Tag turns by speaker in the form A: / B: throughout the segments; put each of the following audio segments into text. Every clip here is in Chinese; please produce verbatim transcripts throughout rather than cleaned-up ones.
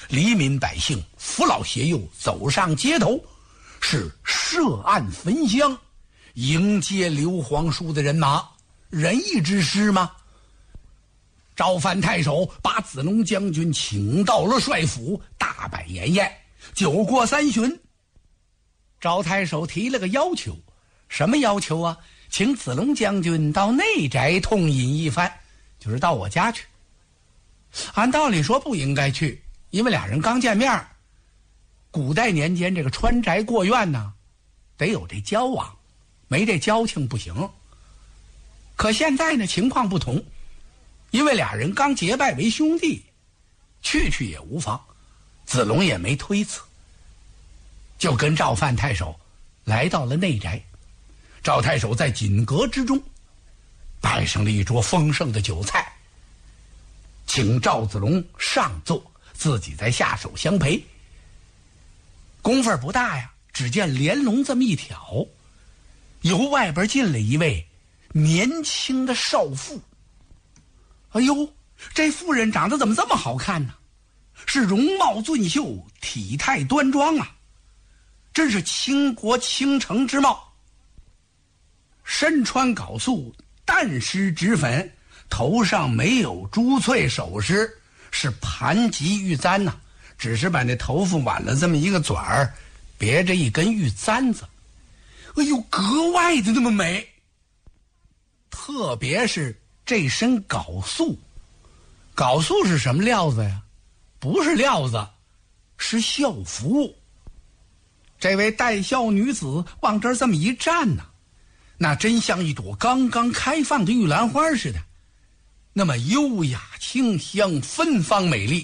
A: 黎民百姓扶老携幼走上街头，是设案焚香，迎接刘皇叔的人马。仁义之师吗？赵范太守把子龙将军请到了帅府，大摆筵宴。酒过三巡，赵太守提了个要求。什么要求啊？请子龙将军到内宅痛饮一番，就是到我家去。按道理说不应该去，因为俩人刚见面。古代年间这个穿宅过院呢，得有这交往，没这交情不行。可现在呢情况不同，因为俩人刚结拜为兄弟，去去也无妨。子龙也没推辞，就跟赵范太守来到了内宅。赵太守在锦阁之中摆上了一桌丰盛的酒菜，请赵子龙上座，自己在下手相陪。功夫不大呀，只见帘笼这么一挑，由外边进来一位年轻的少妇。哎呦，这妇人长得怎么这么好看呢？是容貌俊秀，体态端庄啊，真是倾国倾城之貌。身穿缟素，淡湿脂粉，头上没有珠翠首饰，是盘髻玉簪呐、啊，只是把那头发挽了这么一个卷儿，别着一根玉簪子。哎呦，格外的那么美。特别是这身缟素，缟素是什么料子呀？不是料子，是校服。这位带孝女子往这儿这么一站呢、啊，那真像一朵刚刚开放的玉兰花似的，那么优雅清香，芬芳美丽。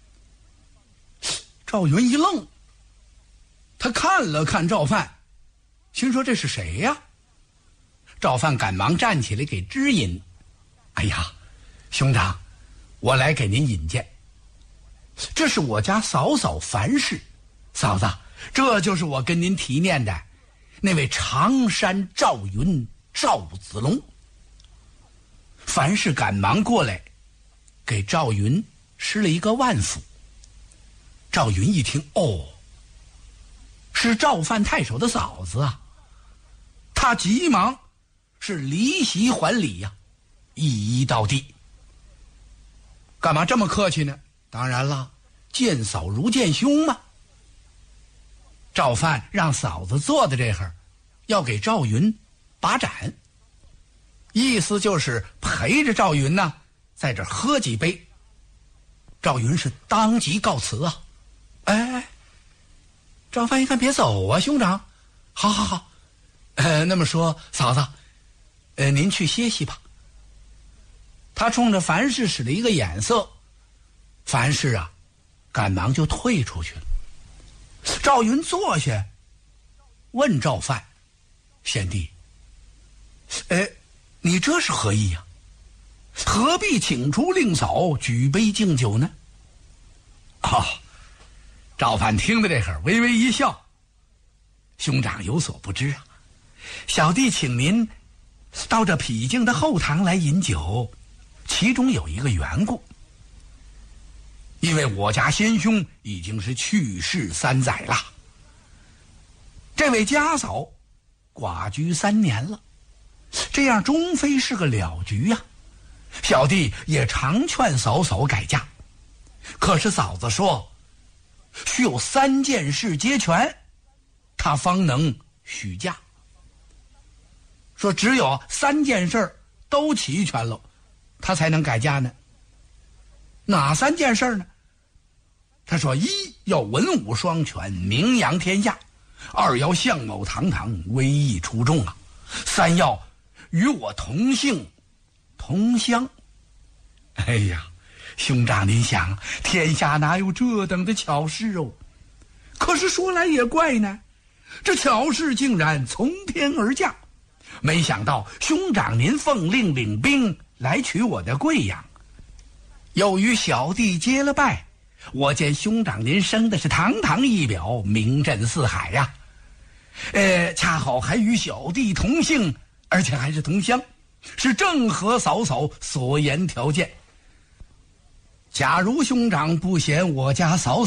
A: 赵云一愣，他看了看赵范，心说这是谁呀？赵范赶忙站起来给支引。哎呀，兄长，我来给您引荐，这是我家嫂嫂樊氏。嫂子，这就是我跟您提念的那位常山赵云赵子龙。樊氏赶忙过来给赵云施了一个万福。赵云一听，哦，是赵范太守的嫂子啊，他急忙是离席还礼呀、啊，一一到地。干嘛这么客气呢？当然了，见嫂如见兄嘛。赵范让嫂子坐在这儿，要给赵云把盏，意思就是陪着赵云呢，在这喝几杯。赵云是当即告辞啊！哎，赵范一看，别走啊，兄长，好好好，呃，那么说，嫂子，呃，您去歇息吧。他冲着樊氏使了一个眼色，樊氏啊，赶忙就退出去了。赵云坐下，问赵范：“贤弟，呃，你这是何意呀、啊？何必请出令嫂举杯敬酒呢？”哦，赵范听到这会儿，微微一笑：“兄长有所不知啊，小弟请您到这僻静的后堂来饮酒，其中有一个缘故。因为我家先兄已经是去世三载了，这位家嫂寡居三年了，这样终非是个了局呀、啊。小弟也常劝嫂嫂改嫁，可是嫂子说需有三件事皆全，她方能许嫁。说只有三件事都齐全了，她才能改嫁呢。哪三件事呢？他说：一要文武双全，名扬天下；二要相貌堂堂，威仪出众啊；三要与我同姓同乡。哎呀，兄长您想，天下哪有这等的巧事哦？可是说来也怪呢，这巧事竟然从天而降。没想到兄长您奉令领兵来取我的贵阳，又与小弟结了拜，我见兄长您生的是堂堂一表，名震四海呀、啊。呃，恰好还与小弟同姓，而且还是同乡，是正合嫂嫂所言条件。假如兄长不嫌我家嫂